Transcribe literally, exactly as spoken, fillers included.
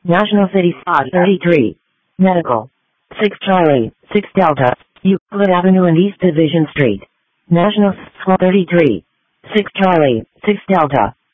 National City Spot thirty-three. Medical. six Charlie, six Delta, Euclid Avenue and East Division Street. National Spot thirty-three. six Charlie, six Delta.